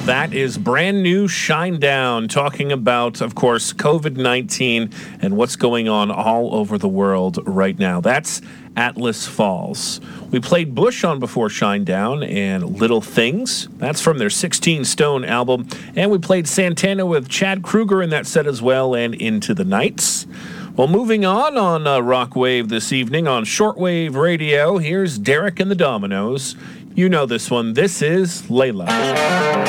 That is brand new Shinedown, talking about, of course, COVID-19 and what's going on all over the world right now. That's Atlas Falls. We played Bush on before Shinedown and Little Things. That's from their 16 Stone album. And we played Santana with Chad Kruger in that set as well, and Into the Nights. Well, moving on Rock Wave this evening on Shortwave Radio, here's Derek and the Dominoes. You know this one. This is Layla.